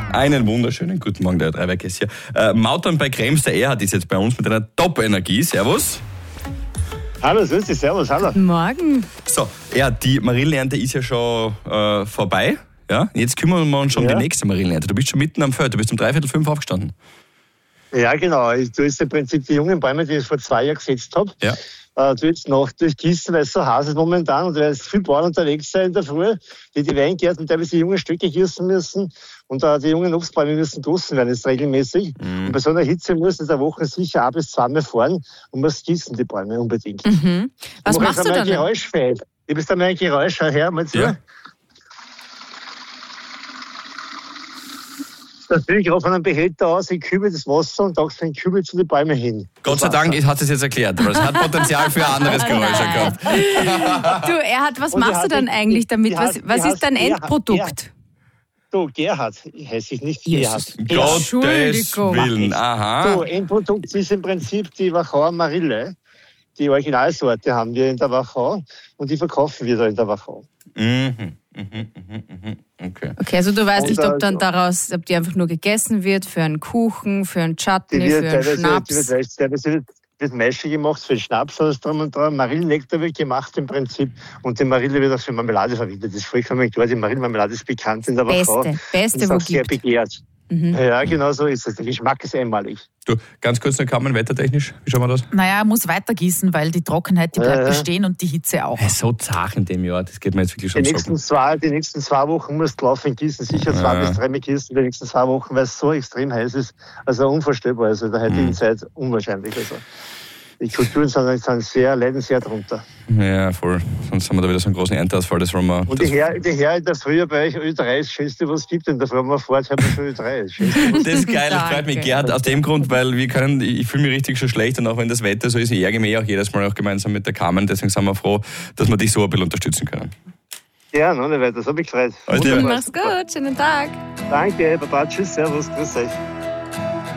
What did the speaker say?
Einen wunderschönen guten Morgen, der Dreiberg ist hier. Mautern bei Krems, der Erhard ist jetzt bei uns mit einer Top-Energie. Servus. Hallo, grüß dich, servus, hallo. Guten Morgen. So, die Marillenernte ist ja schon vorbei. Ja? Jetzt kümmern wir uns schon um die nächste Marillenernte. Du bist schon mitten am Feld, du bist um 3:45 aufgestanden. Ja, genau. Du hast im Prinzip die jungen Bäume, die ich vor 2 Jahren gesetzt habe. Ja. Du jetzt noch durchgießen, weil es so heiß ist momentan und weil es viel Bauern unterwegs sein in der Früh, die Weingärten teilweise junge Stöcke gießen müssen und die jungen Obstbäume müssen gegossen werden, jetzt regelmäßig. Und bei so einer Hitze muss in der Woche sicher 1 bis 2 Mal fahren und muss gießen die Bäume unbedingt. Mhm. Was machst du dann? Geräuschfeld. Ich bist da mal ein Geräusch, her, mal zu. Ja. Da fülle ich gerade von einem Behälter aus, ich kübel das Wasser und tag's den Kübel zu den Bäumen hin. Gott sei Dank hat es jetzt erklärt, aber es hat Potenzial für ein anderes Geräusch gehabt. Du, Erhard, was machst du dann eigentlich damit? Was ist dein Endprodukt? Gerhard heiße ich nicht Gerhard. Gottes Willen, aha. So, Endprodukt ist im Prinzip die Wachauer Marille. Die Originalsorte haben wir in der Wachau und die verkaufen wir da in der Wachau. Okay, also du weißt nicht, ob die einfach nur gegessen wird für einen Kuchen, für einen Chutney, für einen Schnaps. Teilweise wird Maische gemacht für den Schnaps, alles drum und dran. Marillennektar wird gemacht im Prinzip und die Marille wird auch für Marmelade verwendet. Das ist vollkommen klar, die Marillenmarmelade ist bekannt in der Wachau. Beste, wo es sehr begehrt. Ja, genau so ist es. Der Geschmack ist einmalig. Du, ganz kurz noch kamen, wettertechnisch, wie schauen wir das? Naja, er muss weiter gießen, weil die Trockenheit, die bleibt bestehen und die Hitze auch. So zart in dem Jahr, das geht mir jetzt wirklich schon die nächsten 2 Wochen musst du laufend gießen, sicher 2 bis 3 Mal gießen die nächsten 2 Wochen, weil es so extrem heiß ist. Also unvorstellbar, also in der heutigen Zeit unwahrscheinlich. Also. Die Kulturen leiden sehr drunter. Ja, voll. Sonst haben wir da wieder so einen großen Ernteausfall. Das wollen wir. Und die Her in der Früh bei euch Ö3 ist das Schönste, was es gibt. In der Früh, wenn man fährt, hört man schon Ö3. Das ist geil, das freut mich. Gerhard, aus dem Grund, weil ich fühle mich richtig schon schlecht und auch wenn das Wetter so ist, ich ärgere mich auch jedes Mal auch gemeinsam mit der Carmen. Deswegen sind wir froh, dass wir dich so ein bisschen unterstützen können. Ja, noch nicht weiter. Das habe ich gefreut. Mach's gut, schönen Tag. Danke, Baba, tschüss, servus, grüß euch.